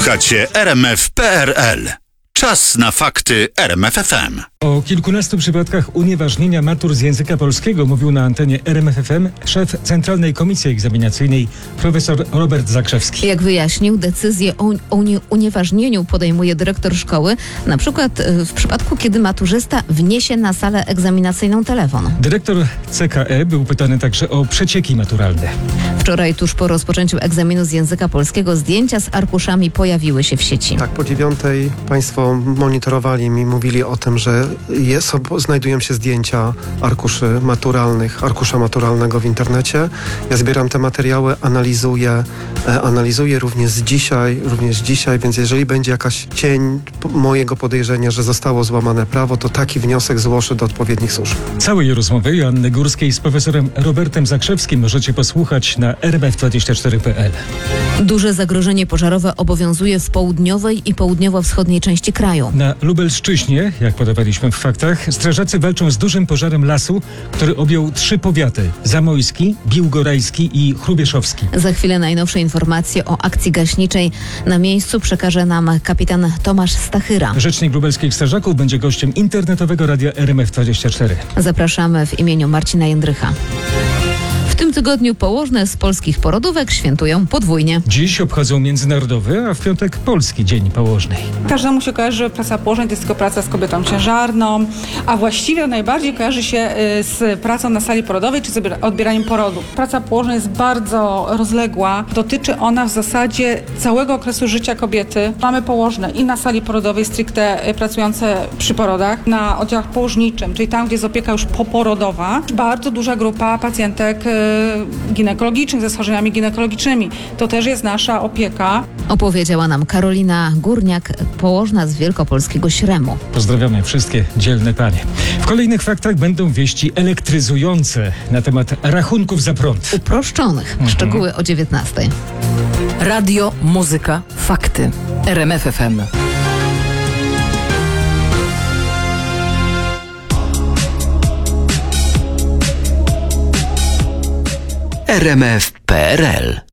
Słuchacie RMF.pl. Czas na fakty RMF FM. O kilkunastu przypadkach unieważnienia matur z języka polskiego mówił na antenie RMF FM szef Centralnej Komisji Egzaminacyjnej profesor Robert Zakrzewski. Jak wyjaśnił, decyzję o unieważnieniu podejmuje dyrektor szkoły, na przykład w przypadku, kiedy maturzysta wniesie na salę egzaminacyjną telefon. Dyrektor CKE był pytany także o przecieki maturalne. Wczoraj, tuż po rozpoczęciu egzaminu z języka polskiego, zdjęcia z arkuszami pojawiły się w sieci. Tak, po 9:00 państwo monitorowali mi, mówili o tym, że znajdują się zdjęcia arkusza maturalnego w internecie. Ja zbieram te materiały, analizuję również dzisiaj, więc jeżeli będzie jakaś cień mojego podejrzenia, że zostało złamane prawo, to taki wniosek złożę do odpowiednich służb. Całej rozmowy Joanny Górskiej z profesorem Robertem Zakrzewskim możecie posłuchać na rmf24.pl. Duże zagrożenie pożarowe obowiązuje w południowej i południowo-wschodniej części kraju. Na Lubelszczyźnie, jak podawaliśmy w faktach, strażacy walczą z dużym pożarem lasu, który objął 3 powiaty: zamojski, biłgorajski i chrubieszowski. Za chwilę najnowsze informacje o akcji gaśniczej. Na miejscu przekaże nam kapitan Tomasz Stachyra. Rzecznik lubelskich strażaków będzie gościem internetowego radia RMF24. Zapraszamy w imieniu Marcina Jędrycha. W tym tygodniu położne z polskich porodówek świętują podwójnie. Dziś obchodzą międzynarodowy, a w piątek polski Dzień Położnej. Każdemu się kojarzy, że praca położnej to jest tylko praca z kobietą ciężarną, a właściwie najbardziej kojarzy się z pracą na sali porodowej czy z odbieraniem porodu. Praca położna jest bardzo rozległa. Dotyczy ona w zasadzie całego okresu życia kobiety. Mamy położne i na sali porodowej stricte pracujące przy porodach, na oddziałach położniczym, czyli tam, gdzie jest opieka już poporodowa. Bardzo duża grupa pacjentek ginekologicznych, ze schorzeniami ginekologicznymi. To też jest nasza opieka. Opowiedziała nam Karolina Górniak, położna z wielkopolskiego Śremu. Pozdrawiamy wszystkie dzielne panie. W kolejnych faktach będą wieści elektryzujące na temat rachunków za prąd. Uproszczonych. Szczegóły o 19:00. Radio, muzyka, fakty. RMF FM. RMF.pl